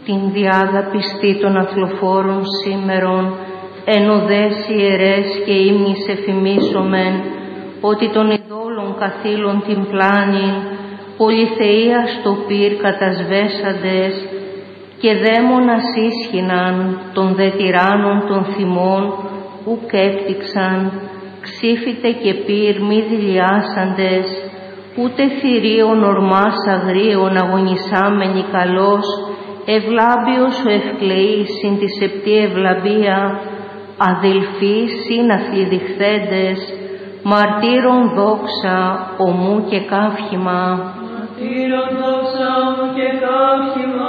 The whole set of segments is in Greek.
την διάδα πιστή των αθλοφόρων σήμερον, εν οδές ιερές και ύμνης εφημίσομεν, ότι των ειδόλων καθήλων την πλάνην, πολυθεία στο πυρ κατασβέσαντες, και δαίμονας ίσχυναν των δε τυράννων των θυμών, ουκ έπτυξαν, ξύφητε και πυρ μη δηλιάσαντες, ούτε θηρίων ορμάς αγρίων αγωνισάμενοι καλός, ευλάμπιος ο ευκλεής συν τη σεπτή ευλαμπία, αδελφοί σύναθλοι διχθέντες, μαρτύρων δόξα ομού και καύχημα. Μαρτύρων δόξα ομού και καύχημα.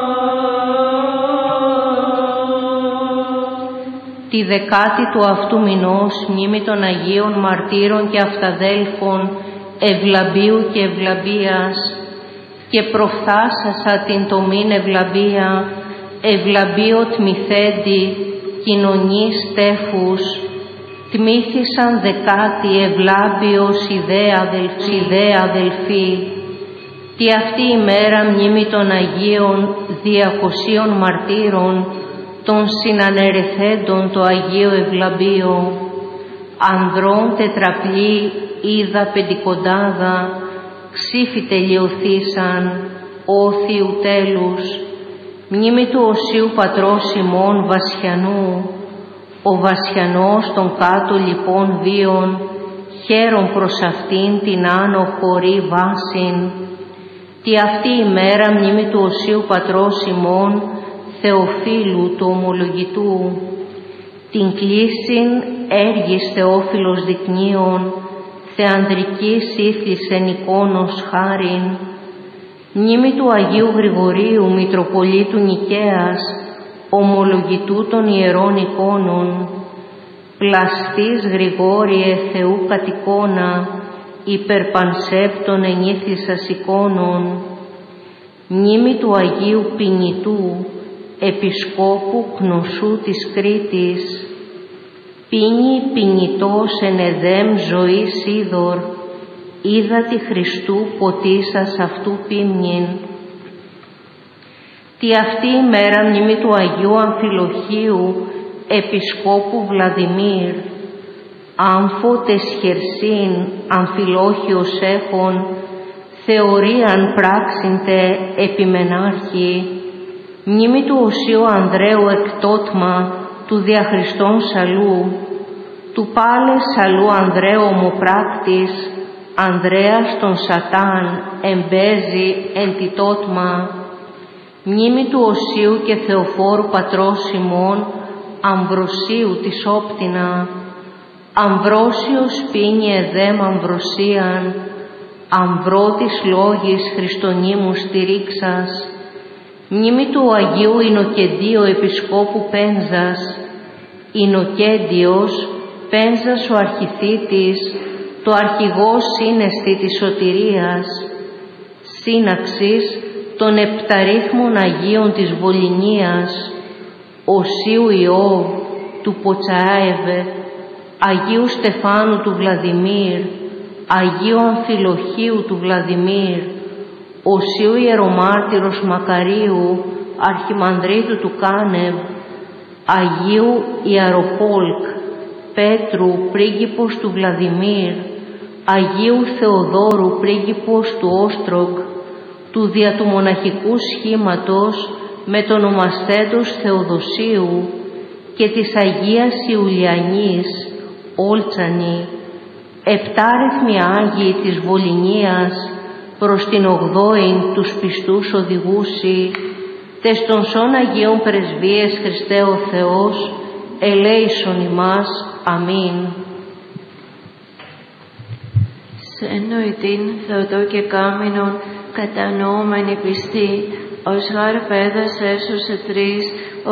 Τη δεκάτη του αυτού μηνός μνήμη των Αγίων Μαρτύρων και Αυταδέλφων Ευλαμπίου και Ευλαμπίας, και προφθάσασα την τομήν Ευλαμπία, Ευλαμπίο τμηθέντη, κοινωνής τέφους, τμήθησαν δεκάτη Ευλάμπιος ιδέα αδελφοί. Τι αυτή η μέρα μνήμη των Αγίων 200 μαρτύρων, των συνανερεθέντων το Αγίο Ευλαμπίο, ανδρών τετραπλή είδα πεντηκοντάδα, ξύφη τελειωθήσαν, όθιου τέλους, μνήμη του Οσίου Πατρός ημών Βασιανού, ο Βασιανός των κάτω λοιπόν βίων, χαίρον προς αυτήν την άνω χωρί βάσιν. Τι αυτή η μέρα μνήμη του Οσίου Πατρός ημών Θεοφίλου του ομολογητού, την κλήσιν έργης Θεόφιλος δεικνύων, θεανδρικής ήθλησεν εικόνος χάριν, μνήμη του Αγίου Γρηγορίου Μητροπολίτου Νικαίας, ομολογητού των ιερών εικόνων, πλαστής Γρηγόριε Θεού κατ' εικόνα, υπερπανσέπτων ενήθλισσας εικόνων, μνήμη του Αγίου Ποινητού, Επισκόπου Κνωσού της Κρήτης, πίνει ποινητός εν εδέμ ζωής είδωρ, είδα τη Χριστού ποτίσας αυτού πίμνην. Τι αυτή η μέρα μνήμη του Αγίου Αμφιλοχίου, Επισκόπου Βλαδιμίρ, άμφο τεσχερσίν Αμφιλόχιος έχων, θεωρίαν πράξιντε επιμενάρχη, μνήμη του Οσίου Ανδρέου εκτότμα, του διαχριστών Σαλού, του πάλε Σαλού Ανδρέου ομοπράκτης, Ανδρέας τον Σατάν εμπέζει εν τη τότμα, μνήμη του Οσίου και Θεοφόρου Πατρός ημών, Αμβροσίου της Όπτινα, Αμβρόσιος πίνει εδέμ Αμβροσίαν, Αμβρότης λόγης Χριστονίμου στηρίξας, μνήμη του Αγίου Ινοκεντίου Επισκόπου Πένζας, Ινοκέντιος, Πένζας ο αρχιθήτης, το αρχηγός σύνεστη της σωτηρίας, σύναξης των επταρίθμων Αγίων της Βολυνίας, Οσίου Ιώβ του Ποτσαάεβε, Αγίου Στεφάνου του Βλαδιμίρ, Αγίου Αμφιλοχίου του Βλαδιμίρ, Οσίου Ιερομάρτυρος Μακαρίου, Αρχιμανδρίτου του Κάνευ, Αγίου Ιαροπόλκ, Πέτρου, πρίγκιπος του Βλαδιμίρ, Αγίου Θεοδόρου, πρίγκιπος του Όστρογκ, του δια του μοναχικού σχήματος με τον ονομαστέντος Θεοδοσίου και της Αγίας Ιουλιανής, Όλτσανη, επτάριθμοι Άγιοι της Βολυνίας, προς την 80 τους πιστούς οδηγούσι, τες των σών Αγίων Πρεσβείες Χριστέ ο Θεός, ελέησον ημάς. Αμήν. Σε εννοητήν Θεοτό και κάμινον κατανοούμενη πιστή, ως γάρ πέδας έσωσε τρεις,